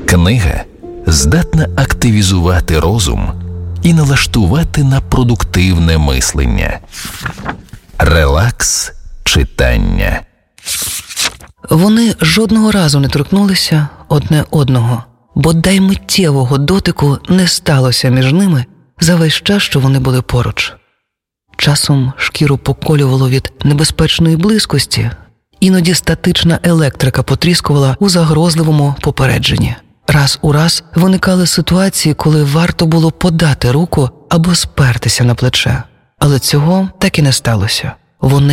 Книга здатна активізувати розум і налаштувати на продуктивне мислення. Релакс читання. Вони жодного разу не торкнулися одне одного, бодай миттєвого дотику не сталося між ними за весь час, що вони були поруч. Часом шкіру поколювало від небезпечної близькості, іноді статична електрика потріскувала у загрозливому попередженні. Раз у раз виникали ситуації, коли варто було подати руку або спертися на плече. Але цього так і не сталося. Вони